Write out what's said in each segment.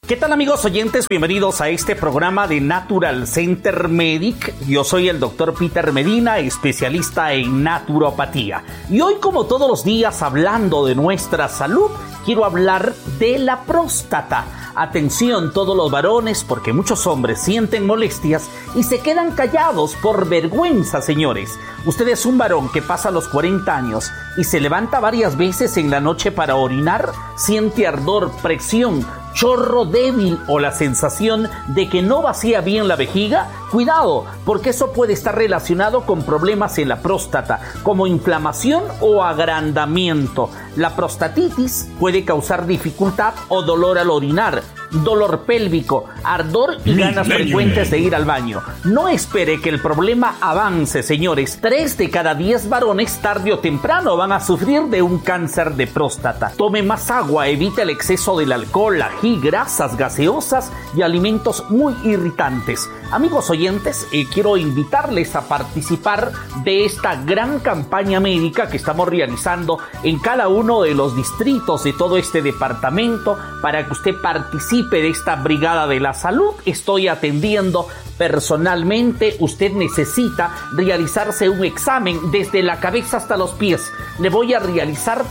¿Qué tal, amigos oyentes? Bienvenidos a este programa de Natural Center Medic. Yo soy el doctor Peter Medina, especialista en naturopatía. Y hoy, como todos los días, hablando de nuestra salud, quiero hablar de la próstata. Atención todos los varones, porque muchos hombres sienten molestias y se quedan callados por vergüenza, señores. Usted es un varón que pasa los 40 años y se levanta varias veces en la noche para orinar, siente ardor, presión, chorro débil o la sensación de que no vacía bien la vejiga. Cuidado, porque eso puede estar relacionado con problemas en la próstata, como inflamación o agrandamiento. La prostatitis puede causar dificultad o dolor al orinar, dolor pélvico, ardor y ganas frecuentes de ir al baño. No espere que el problema avance, señores. 3 de cada 10 varones tarde o temprano van a sufrir de un cáncer de próstata. Tome más agua, evite el exceso del alcohol, ají, grasas gaseosas y alimentos muy irritantes. Amigos oyentes, quiero invitarles a participar de esta gran campaña médica que estamos realizando en cada uno de los distritos de todo este departamento para que usted participe de esta brigada de la salud. Estoy atendiendo personalmente. Usted necesita realizarse un examen desde la cabeza hasta los pies. Le voy a realizar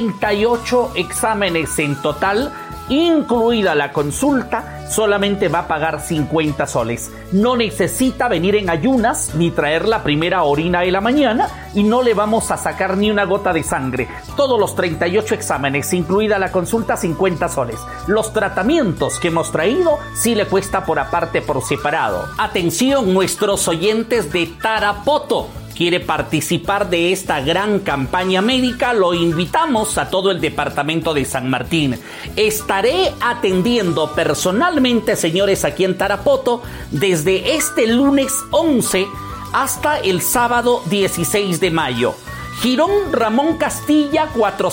38 exámenes en total, incluida la consulta. Solamente va a pagar 50 soles. No necesita venir en ayunas ni traer la primera orina de la mañana y no le vamos a sacar ni una gota de sangre. Todos los 38 exámenes, incluida la consulta, 50 soles. Los tratamientos que hemos traído sí le cuesta por aparte, por separado. Atención, nuestros oyentes de Tarapoto. ¿Quiere participar de esta gran campaña médica? Lo invitamos a todo el departamento de San Martín. Estaré atendiendo personalmente, señores, aquí en Tarapoto, desde este lunes 11 hasta el sábado 16 de mayo. Girón Ramón Castilla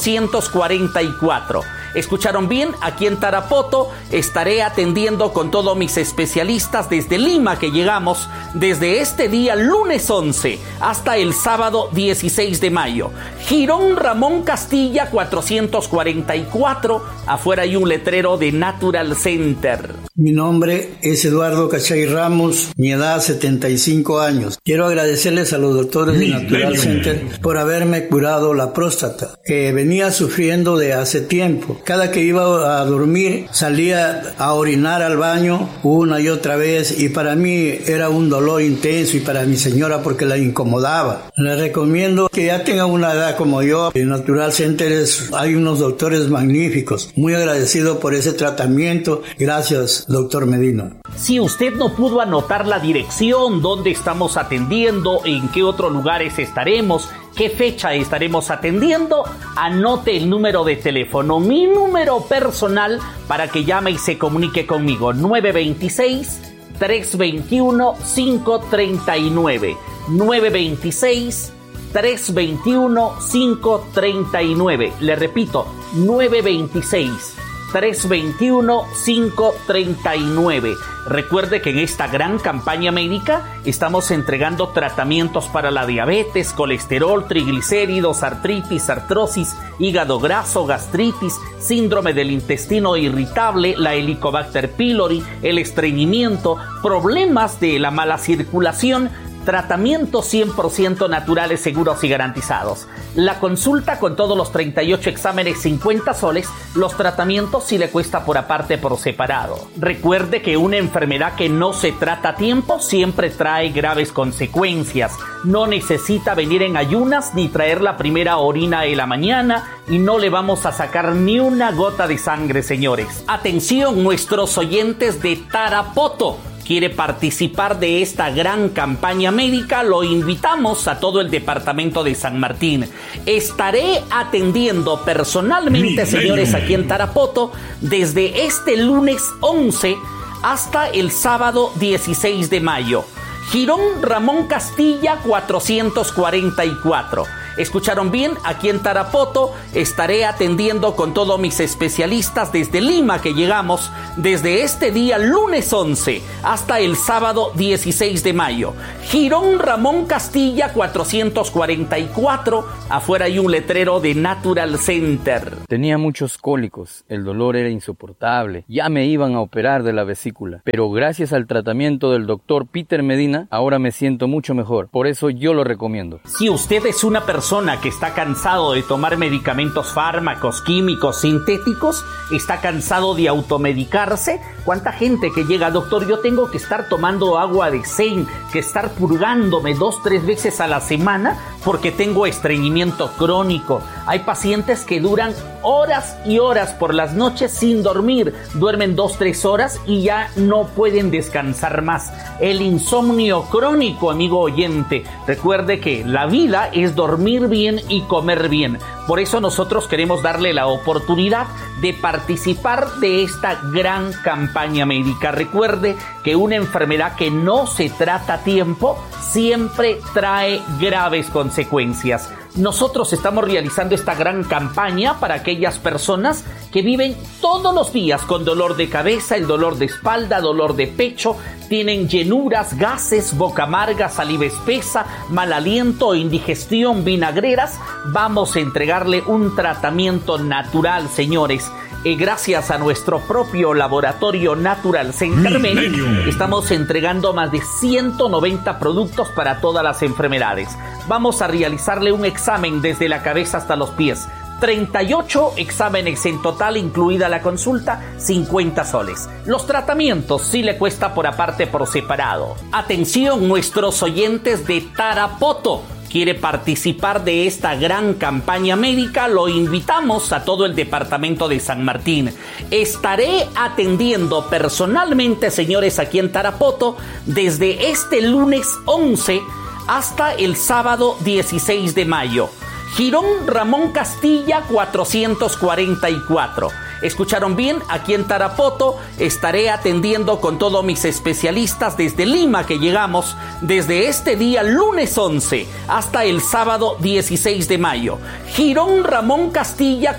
444. ¿Escucharon bien? Aquí en Tarapoto estaré atendiendo con todos mis especialistas desde Lima, que llegamos desde este día lunes 11 hasta el sábado 16 de mayo. Girón Ramón Castilla 444. Afuera hay un letrero de Natural Center. Mi nombre es Eduardo Cachay Ramos, mi edad 75 años. Quiero agradecerles a los doctores de Natural Center por haberme curado la próstata, que venía sufriendo de hace tiempo. Cada que iba a dormir salía a orinar al baño una y otra vez, y para mí era un dolor intenso, y para mi señora porque la incomodaba. Les recomiendo que ya tengan una edad como yo. En Natural Center hay unos doctores magníficos. Muy agradecido por ese tratamiento. Gracias, doctor Medina. Si usted no pudo anotar la dirección, dónde estamos atendiendo, en qué otros lugares estaremos, qué fecha estaremos atendiendo, anote el número de teléfono, mi número personal, para que llame y se comunique conmigo. 926-321-539. 926-321-539. Le repito, 926-321-539. Recuerde que en esta gran campaña médica estamos entregando tratamientos para la diabetes, colesterol, triglicéridos, artritis, artrosis, hígado graso, gastritis, síndrome del intestino irritable, la Helicobacter pylori, el estreñimiento, problemas de la mala circulación. Tratamientos 100% naturales, seguros y garantizados. La consulta con todos los 38 exámenes, 50 soles. Los tratamientos sí le cuesta por aparte, por separado. Recuerde que una enfermedad que no se trata a tiempo siempre trae graves consecuencias. No necesita venir en ayunas ni traer la primera orina de la mañana, y no le vamos a sacar ni una gota de sangre, señores. Atención, nuestros oyentes de Tarapoto. ¿Quiere participar de esta gran campaña médica? Lo invitamos a todo el departamento de San Martín. Estaré atendiendo personalmente, señores, aquí en Tarapoto, desde este lunes 11 hasta el sábado 16 de mayo. Girón Ramón Castilla 444. Escucharon bien, aquí en Tarapoto estaré atendiendo con todos mis especialistas desde Lima, que llegamos desde este día lunes 11 hasta el sábado 16 de mayo. Girón Ramón Castilla 444, afuera hay un letrero de Natural Center. Tenía muchos cólicos, el dolor era insoportable, ya me iban a operar de la vesícula, pero gracias al tratamiento del doctor Peter Medina, ahora me siento mucho mejor, por eso yo lo recomiendo. Si usted es una persona que está cansado de tomar medicamentos, fármacos, químicos, sintéticos, está cansado de automedicarse, ¿cuánta gente que llega, doctor, yo tengo que estar tomando agua de zen, que estar purgándome 2-3 veces a la semana porque tengo estreñimiento crónico? Hay pacientes que duran horas y horas por las noches sin dormir, duermen 2-3 horas y ya no pueden descansar más. El insomnio crónico, amigo oyente, recuerde que la vida es dormir bien y comer bien. Por eso nosotros queremos darle la oportunidad de participar de esta gran campaña médica. Recuerde que una enfermedad que no se trata a tiempo siempre trae graves consecuencias. Nosotros estamos realizando esta gran campaña para aquellas personas que viven todos los días con dolor de cabeza, el dolor de espalda, dolor de pecho, tienen llenuras, gases, boca amarga, saliva espesa, mal aliento, indigestión, vinagreras. Vamos a entregarle un tratamiento natural, señores. Gracias a nuestro propio laboratorio Natural Center Medic, estamos entregando más de 190 productos para todas las enfermedades. Vamos a realizarle un examen desde la cabeza hasta los pies. 38 exámenes en total, incluida la consulta, 50 soles. Los tratamientos sí le cuesta por aparte, por separado. Atención, nuestros oyentes de Tarapoto. ¿Quiere participar de esta gran campaña médica? Lo invitamos a todo el departamento de San Martín. Estaré atendiendo personalmente, señores, aquí en Tarapoto, desde este lunes 11 hasta el sábado 16 de mayo. Girón Ramón Castilla 444. Escucharon bien, aquí en Tarapoto estaré atendiendo con todos mis especialistas desde Lima, que llegamos desde este día lunes 11 hasta el sábado 16 de mayo. Girón Ramón Castilla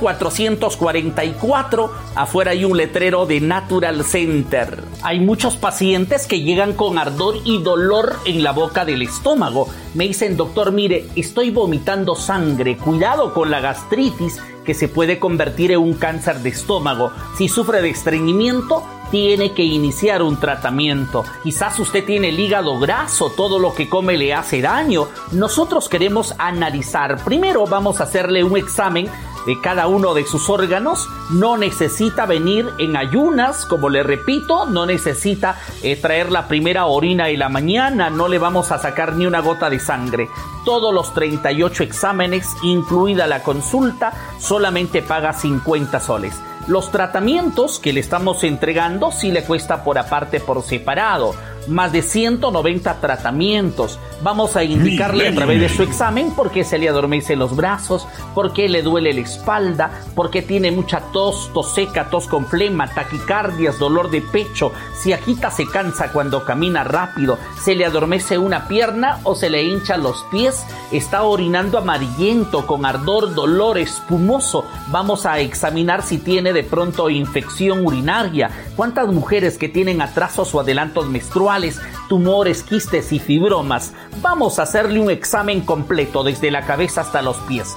444, afuera hay un letrero de Natural Center. Hay muchos pacientes que llegan con ardor y dolor en la boca del estómago. Me dicen, doctor, mire, estoy vomitando sangre, cuidado con la gastritis, que se puede convertir en un cáncer de estómago. Si sufre de estreñimiento, tiene que iniciar un tratamiento. Quizás usted tiene el hígado graso, todo lo que come le hace daño. Nosotros queremos analizar. Primero vamos a hacerle un examen de cada uno de sus órganos. No necesita venir en ayunas, como le repito, no necesita traer la primera orina en la mañana, no le vamos a sacar ni una gota de sangre. Todos los 38 exámenes, incluida la consulta, solamente paga 50 soles. Los tratamientos que le estamos entregando sí le cuesta por aparte, por separado. Más de 190 tratamientos. Vamos a indicarle a través de su examen por qué se le adormecen los brazos, por qué le duele la espalda, por qué tiene mucha tos seca, tos con flema, taquicardias, dolor de pecho, si agita, se cansa cuando camina rápido, se le adormece una pierna o se le hinchan los pies, está orinando amarillento, con ardor, dolor, espumoso. Vamos a examinar si tiene de pronto infección urinaria. ¿Cuántas mujeres que tienen atrasos o adelantos menstruales, tumores, quistes y fibromas? Vamos a hacerle un examen completo desde la cabeza hasta los pies.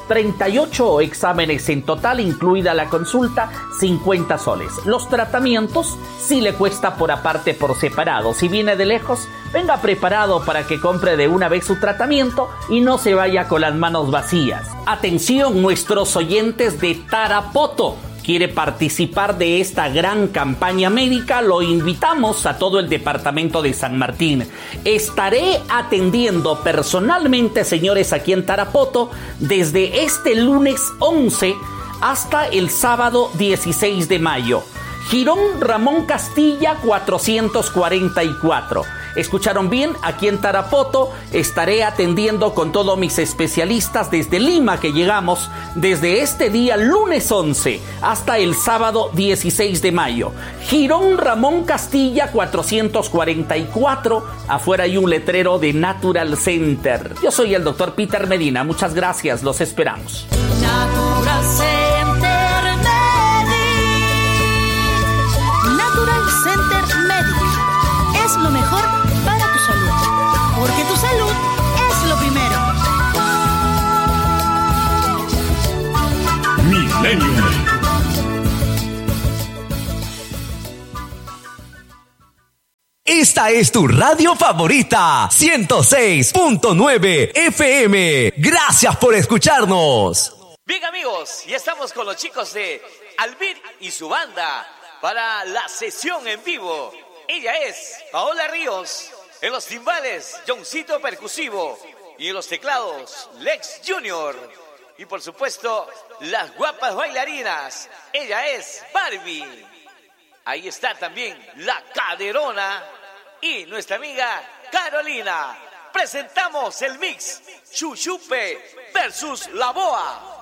38 exámenes en total, incluida la consulta, 50 soles. Los tratamientos sí le cuesta por aparte, por separado. Si viene de lejos, venga preparado para que compre de una vez su tratamiento y no se vaya con las manos vacías. Atención, nuestros oyentes de Tarapoto. ¿Quiere participar de esta gran campaña médica? Lo invitamos a todo el departamento de San Martín. Estaré atendiendo personalmente, señores, aquí en Tarapoto, desde este lunes 11 hasta el sábado 16 de mayo. Girón Ramón Castilla 444. Escucharon bien, aquí en Tarapoto estaré atendiendo con todos mis especialistas desde Lima, que llegamos desde este día lunes 11 hasta el sábado 16 de mayo. Girón Ramón Castilla 444, afuera hay un letrero de Natural Center. Yo soy el doctor Peter Medina, muchas gracias, los esperamos. Natural Center Medic. Natural Center Medic es lo mejor para tu salud, porque tu salud es lo primero. Millennium. Esta es tu radio favorita, 106.9 FM. Gracias por escucharnos. Bien, amigos, ya estamos con los chicos de Albir y su banda para la sesión en vivo. Ella es Paola Ríos, en los timbales Johncito Percusivo y en los teclados Lex Junior. Y por supuesto, las guapas bailarinas. Ella es Barbie. Ahí está también la Caderona y nuestra amiga Carolina. Presentamos el mix Chuchupe versus La Boa.